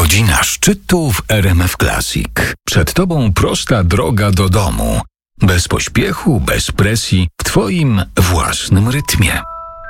Godzina szczytu w RMF Classic. Przed Tobą prosta droga do domu. Bez pośpiechu, bez presji, w Twoim własnym rytmie.